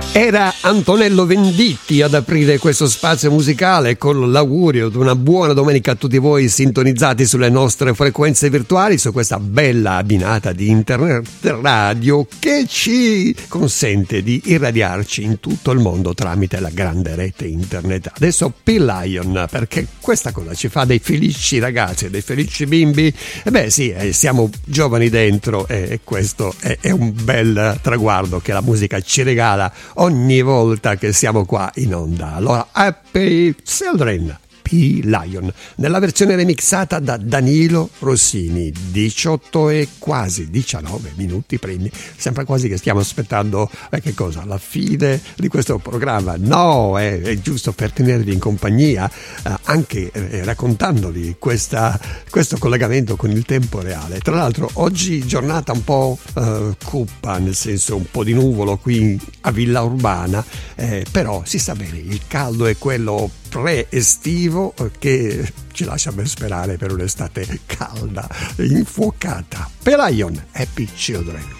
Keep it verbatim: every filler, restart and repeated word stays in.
Era Antonello Venditti ad aprire questo spazio musicale con l'augurio di una buona domenica a tutti voi sintonizzati sulle nostre frequenze virtuali, su questa bella abbinata di internet radio che ci consente di irradiarci in tutto il mondo tramite la grande rete internet. Adesso P-Lion, perché questa cosa ci fa dei felici ragazzi, dei felici bimbi. E beh sì, eh, siamo giovani dentro e questo è, è un bel traguardo che la musica ci regala ogni volta che siamo qua in onda. Allora, Happy Children, P-Lion, nella versione remixata da Danilo Rossini, diciotto e quasi diciannove minuti primi. Sembra quasi che stiamo aspettando eh, che cosa? La fine di questo programma. No, è, è giusto per tenervi in compagnia, eh, anche eh, raccontandovi questa, questo collegamento con il tempo reale. Tra l'altro oggi giornata un po' eh, cupa, nel senso un po' di nuvolo qui a Villa Urbana, eh, però si sa bene, il caldo è quello pre-estivo che ci lascia ben sperare per un'estate calda, infuocata. P-Lion, Happy Children.